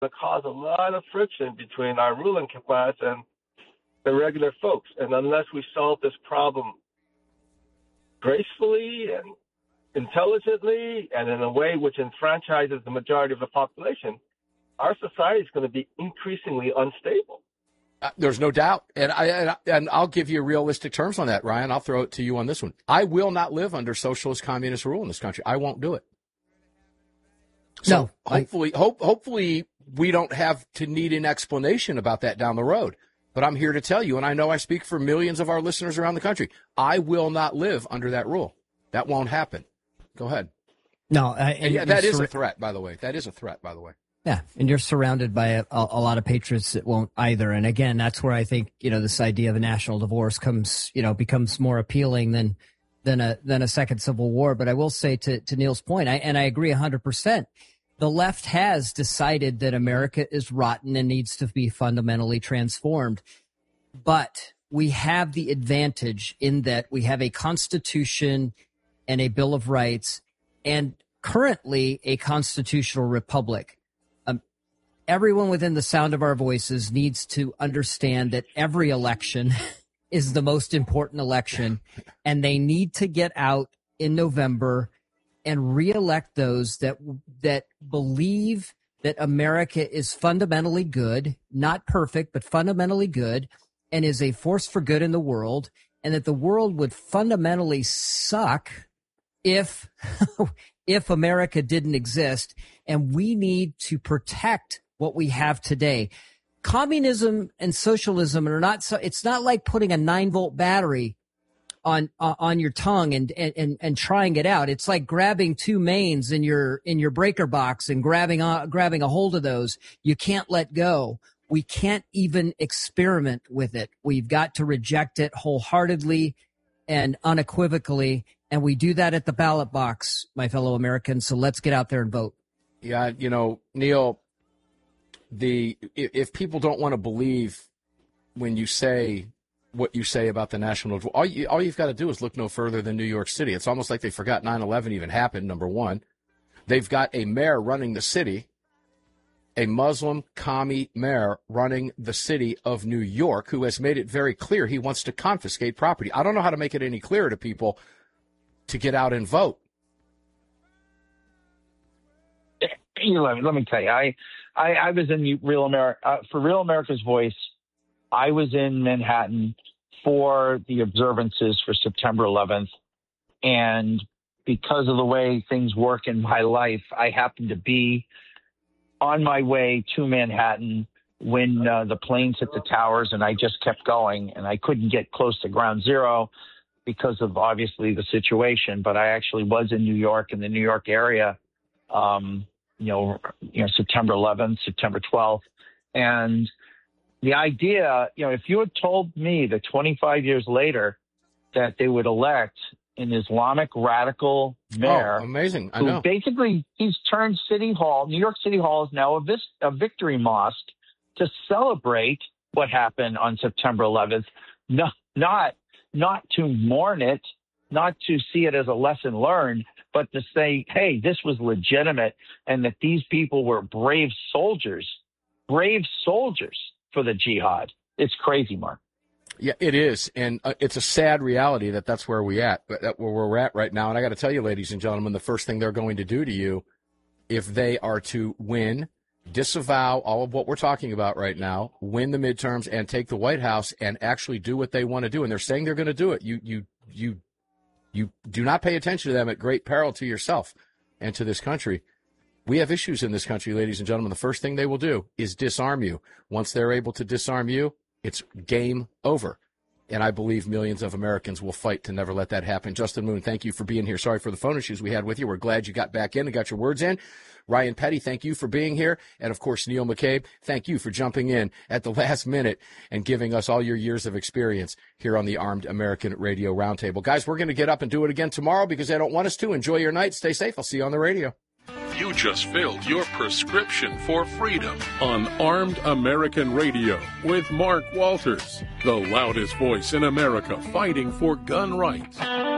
to cause a lot of friction between our ruling class and the regular folks. And unless we solve this problem gracefully and intelligently and in a way which enfranchises the majority of the population, our society is going to be increasingly unstable. There's no doubt. And I'll give you realistic terms on that, Ryan. I'll throw it to you on this one. I will not live under socialist communist rule in this country. I won't do it. So hopefully we don't have to need an explanation about that down the road. But I'm here to tell you, and I know I speak for millions of our listeners around the country, I will not live under that rule. That won't happen. Go ahead. No, that is a threat, by the way. That is a threat, by the way. Yeah, and you're surrounded by a lot of patriots that won't either. And again, that's where I think, this idea of a national divorce becomes more appealing than a second civil war. But I will say to Neil's point, I agree 100%. The left has decided that America is rotten and needs to be fundamentally transformed. But we have the advantage in that we have a Constitution and a Bill of Rights and currently a constitutional republic. Everyone within the sound of our voices needs to understand that every election is the most important election, and they need to get out in November and reelect those that believe that America is fundamentally good, not perfect, but fundamentally good, and is a force for good in the world, and that the world would fundamentally suck if America didn't exist, and we need to protect what we have today. Communism and socialism are not so. It's not like putting a 9-volt battery on your tongue and trying it out. It's like grabbing two mains in your breaker box and grabbing a hold of those. You can't let go. We can't even experiment with it. We've got to reject it wholeheartedly and unequivocally. And we do that at the ballot box, my fellow Americans. So let's get out there and vote. Yeah, Neil, if people don't want to believe when you say what you say about the national, all you've got to do is look no further than New York City. It's almost like they forgot 9/11 even happened, number one. They've got a mayor running the city, a Muslim commie mayor running the city of New York, who has made it very clear he wants to confiscate property. I don't know how to make it any clearer to people to get out and vote. Let me tell you, I was in Real America for Real America's Voice. I was in Manhattan for the observances for September 11th. And because of the way things work in my life, I happened to be on my way to Manhattan when the planes hit the towers, and I just kept going, and I couldn't get close to ground zero because of obviously the situation. But I actually was in New York, in the New York area, September 11th, September 12th. And the idea, if you had told me that 25 years later that they would elect an Islamic radical mayor. Oh, amazing. I know. Basically, he's turned City Hall. New York City Hall is now a victory mosque to celebrate what happened on September 11th, not to mourn it, not to see it as a lesson learned, but to say, hey, this was legitimate and that these people were brave soldiers for the jihad. It's crazy, Mark. Yeah, it is. And it's a sad reality that's where we're at right now. And I got to tell you, ladies and gentlemen, the first thing they're going to do to you, if they are to win, disavow all of what we're talking about right now, win the midterms and take the White House and actually do what they want to do. And they're saying they're going to do it. You do not pay attention to them at great peril to yourself and to this country. We have issues in this country, ladies and gentlemen. The first thing they will do is disarm you. Once they're able to disarm you, it's game over. And I believe millions of Americans will fight to never let that happen. Justin Moon, thank you for being here. Sorry for the phone issues we had with you. We're glad you got back in and got your words in. Ryan Petty, thank you for being here. And, of course, Neil McCabe, thank you for jumping in at the last minute and giving us all your years of experience here on the Armed American Radio Roundtable. Guys, we're going to get up and do it again tomorrow because they don't want us to. Enjoy your night. Stay safe. I'll see you on the radio. You just filled your prescription for freedom on Armed American Radio with Mark Walters, the loudest voice in America fighting for gun rights.